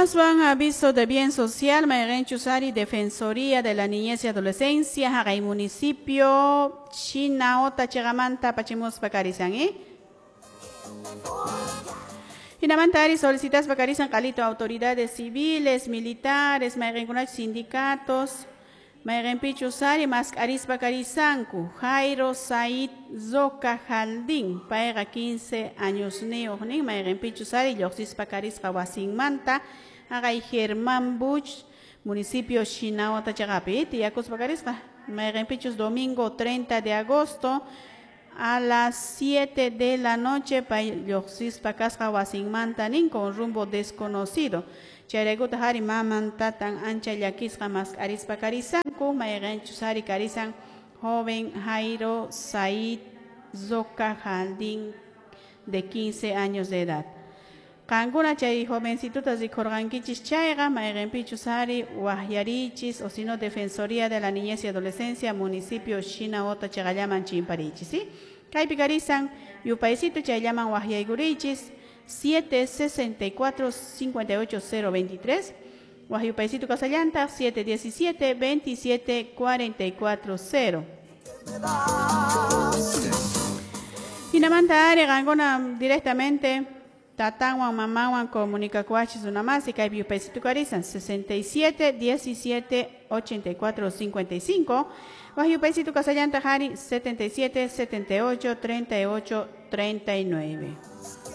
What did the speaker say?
Aswan aviso de bien social, Mayren Chusari, Defensoría de la Niñez y Adolescencia, Hagai Municipio, Chinaota, Chegamanta, Pachimos, Bacarizan, Hinamantari solicitas Bacarizan, Calito, autoridades civiles, militares, Mayren Kunach, sindicatos, Mayren Pichusari, Mascaris Bacarizanku, Jairo Said Zoka Jaldín, Paega 15 años neo, Mayren Pichusari, Yoxis Bacaris Kawasin Manta, Agay Germán Buch, municipio Chinaota Chagapi, Tiacos Bacaris, Mayren Pichus, domingo 30 de agosto, a las 7 de la noche, Yoxis Bacas Kawasin Manta, con rumbo desconocido. Charegut hari maman tatan ancha yakisqa mascaris Bacarizanku, Mayren Chusari Carizan, joven Jairo Said Zoka Jaldín, de 15 años de edad. Kanguna chay jovencitutas y korgankichis chayga, Mayren Pichusari, Wahyarichis, o sino Defensoría de la Niñez y Adolescencia, municipio Chinaota Chagallaman Chimparichis, ¿sí? Kaipi Carizan, yupaisito chayaman Wahyaigurichis, 764-58023, Guajayupaisito Casallanta, 717-27440. Hinamanta Are, Gangona directamente, Tatanwan, Mamawan, Comunica Cuachis, una más, y Caipiupaisito Carizan, 67-17-84-55, Guajayupaisito Casallanta Jari, 77-78-38-39.